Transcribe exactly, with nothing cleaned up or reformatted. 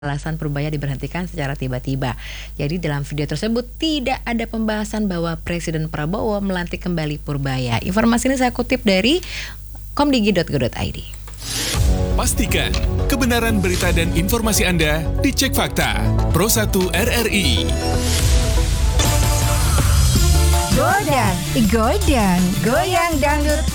alasan Purbaya diberhentikan secara tiba-tiba. Jadi dalam video tersebut tidak ada pembahasan bahwa Presiden Prabowo melantik kembali Purbaya. Informasi ini saya kutip dari komdigi titik go titik i d. Pastikan kebenaran berita dan informasi Anda dicek fakta. Pro satu R R I. Godan, Godan, goyang dangdut